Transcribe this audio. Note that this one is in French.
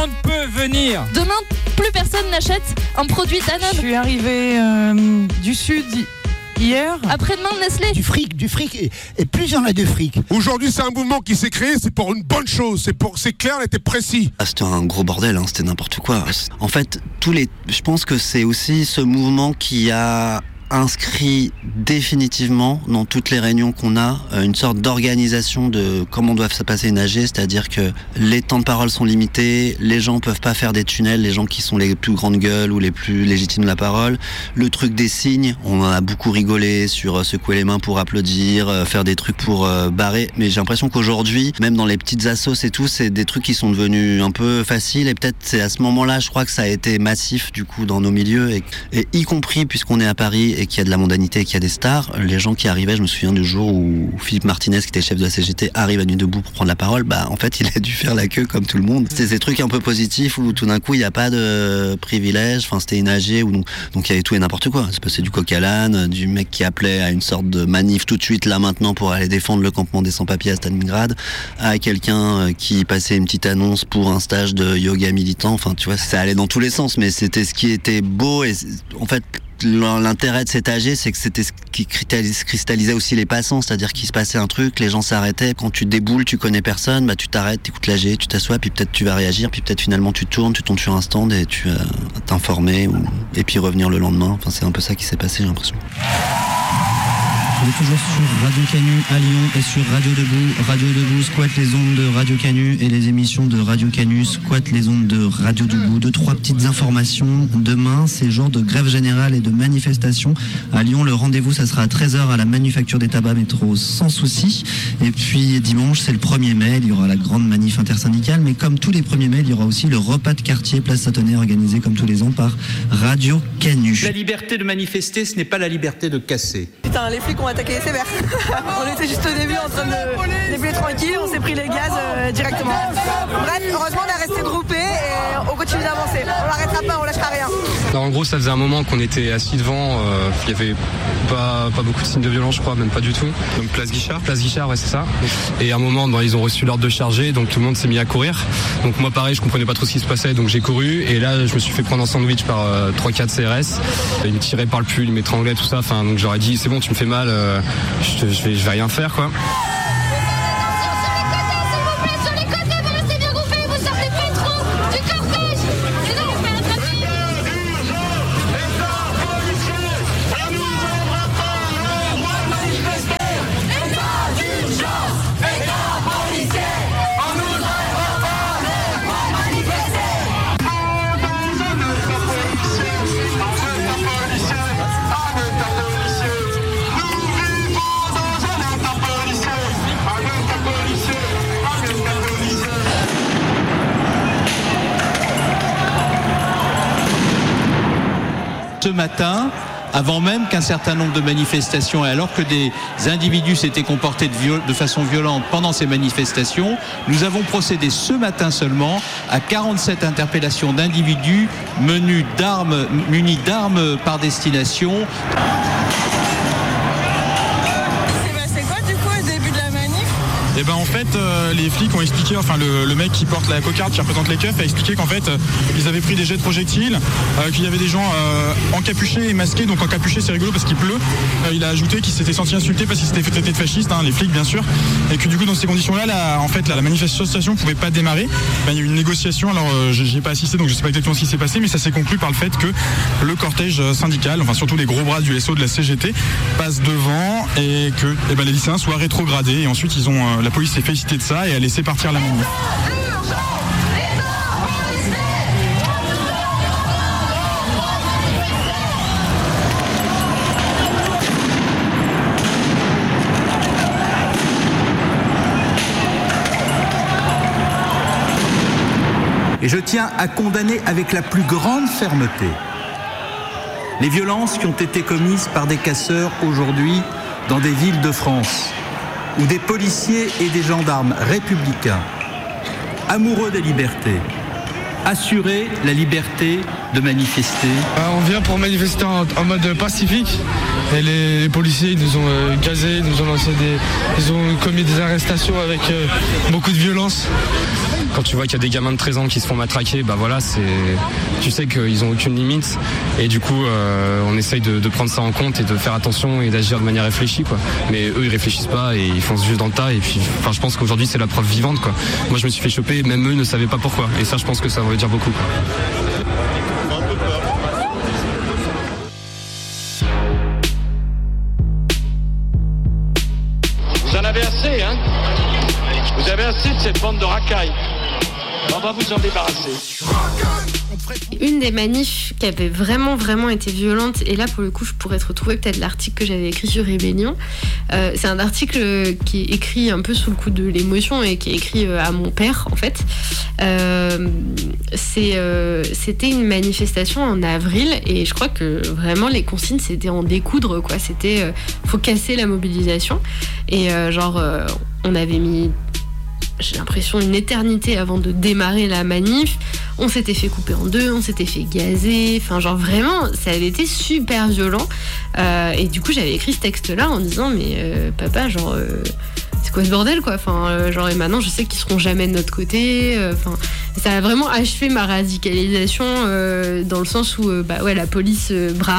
On peut venir. Demain, plus personne n'achète un produit Danone. Je suis arrivée du sud hier. Après-demain, Nestlé. Du fric. Et plus il y en a de fric. Aujourd'hui, c'est un mouvement qui s'est créé, c'est pour une bonne chose. C'est clair, on était précis. C'était un gros bordel, c'était n'importe quoi. En fait, je pense que c'est aussi ce mouvement qui a inscrit définitivement dans toutes les réunions qu'on a une sorte d'organisation de comment doivent se passer une AG, c'est-à-dire que les temps de parole sont limités, les gens peuvent pas faire des tunnels, les gens qui sont les plus grandes gueules ou les plus légitimes de la parole. Le truc des signes, on en a beaucoup rigolé sur secouer les mains pour applaudir, faire des trucs pour barrer, mais j'ai l'impression qu'aujourd'hui, même dans les petites assos et tout, c'est des trucs qui sont devenus un peu faciles et peut-être c'est à ce moment-là, je crois que ça a été massif du coup dans nos milieux et y compris puisqu'on est à Paris et qu'il y a de la mondanité et qu'il y a des stars, les gens qui arrivaient, je me souviens du jour où Philippe Martinez, qui était chef de la CGT, arrive à Nuit debout pour prendre la parole, en fait, il a dû faire la queue comme tout le monde. C'est ces trucs un peu positifs où tout d'un coup, il n'y a pas de privilège, c'était une AG où donc il y avait tout et n'importe quoi. C'est passé du coq à l'âne, du mec qui appelait à une sorte de manif tout de suite, là maintenant, pour aller défendre le campement des sans-papiers à Stalingrad, à quelqu'un qui passait une petite annonce pour un stage de yoga militant. Enfin, tu vois, ça allait dans tous les sens, mais c'était ce qui était beau et en fait, l'intérêt de cet AG, c'est que c'était ce qui cristallisait aussi les passants, c'est-à-dire qu'il se passait un truc, les gens s'arrêtaient, quand tu déboules, tu connais personne, tu t'arrêtes, t'écoutes l'AG, tu t'assois, puis peut-être tu vas réagir, puis peut-être finalement tu tournes sur un stand et tu vas t'informer, et puis revenir le lendemain. Enfin, c'est un peu ça qui s'est passé, j'ai l'impression. On est toujours sur Radio Canu à Lyon et sur Radio Debout. Radio Debout squatte les ondes de Radio Canu et les émissions de Radio Canu squattent les ondes de Radio Debout. 2-3 petites informations. Demain, c'est jour de grève générale et de manifestation. À Lyon, le rendez-vous, ça sera à 13h à la Manufacture des Tabacs Métro sans souci. Et puis dimanche, c'est le 1er mai. Il y aura la grande manif intersyndicale. Mais comme tous les 1er mai, il y aura aussi le repas de quartier Place Satonnet organisé comme tous les ans par Radio Canu. La liberté de manifester, ce n'est pas la liberté de casser. Putain, les flics ont attaqué les sévères. On était juste au début en train de défiler tranquille, on s'est pris les gaz directement. Bref, heureusement on est resté groupés et on continue d'avancer. On l'arrêtera pas, on lâchera rien. Alors, en gros, ça faisait un moment qu'on était assis devant, il y avait pas beaucoup de signes de violence, je crois, même pas du tout. Donc Place Guichard, ouais, c'est ça. Et à un moment, ils ont reçu l'ordre de charger, donc tout le monde s'est mis à courir. Donc moi pareil, je comprenais pas trop ce qui se passait, donc j'ai couru et là je me suis fait prendre un sandwich par 3-4 CRS. Ils me tiraient par le pull, ils m'étranglaient, tout ça. Enfin, donc j'aurais dit c'est bon, tu me fais mal, je vais rien faire quoi. Ce matin, avant même qu'un certain nombre de manifestations, et alors que des individus s'étaient comportés de façon violente pendant ces manifestations, nous avons procédé ce matin seulement à 47 interpellations d'individus munis d'armes par destination. Et en fait les flics ont expliqué, le mec qui porte la cocarde qui représente les keufs a expliqué qu'en fait ils avaient pris des jets de projectiles, qu'il y avait des gens encapuchés et masqués. Donc encapuchés c'est rigolo parce qu'il pleut. Il a ajouté qu'il s'était senti insulté parce qu'il s'était fait traiter de fasciste, les flics bien sûr, et que du coup dans ces conditions là la manifestation pouvait pas démarrer. Il y a eu une négociation, alors j'y ai pas assisté donc je sais pas exactement ce qui s'est passé, mais ça s'est conclu par le fait que le cortège syndical, surtout les gros bras du SO de la CGT, passe devant et que les lycéens soient rétrogradés, et ensuite la police s'est félicitée de ça et a laissé partir la manif. Et je tiens à condamner avec la plus grande fermeté les violences qui ont été commises par des casseurs aujourd'hui dans des villes de France, où des policiers et des gendarmes républicains, amoureux des libertés, assuraient la liberté de manifester. On vient pour manifester en mode pacifique et les policiers nous ont gazés, ils ont commis des arrestations avec beaucoup de violence. quand tu vois qu'il y a des gamins de 13 ans qui se font matraquer, bah voilà, tu sais qu'ils ont aucune limite. Et du coup, on essaye de prendre ça en compte et de faire attention et d'agir de manière réfléchie, quoi. Mais eux, ils réfléchissent pas et ils foncent juste dans le tas. Et puis, je pense qu'aujourd'hui, c'est la preuve vivante, quoi. Moi, je me suis fait choper, même eux ne savaient pas pourquoi. Et ça, je pense que ça veut dire beaucoup, quoi. Vous en avez assez, hein? Vous avez assez de cette bande de racailles. On va vous en débarrasser. Une des manifs qui avait vraiment été violente, et là pour le coup je pourrais te retrouver peut-être l'article que j'avais écrit sur Rébellion, c'est un article qui est écrit un peu sous le coup de l'émotion et qui est écrit à mon père en fait. C'était une manifestation en avril et je crois que vraiment les consignes c'était en découdre quoi, c'était faut casser la mobilisation et on avait mis, j'ai l'impression, une éternité avant de démarrer la manif. On s'était fait couper en deux, on s'était fait gazer. Enfin, vraiment, ça avait été super violent. Et du coup, j'avais écrit ce texte-là en disant, mais papa, c'est quoi ce bordel, quoi? Enfin, et maintenant, je sais qu'ils seront jamais de notre côté. Ça a vraiment achevé ma radicalisation dans le sens où, la police brave.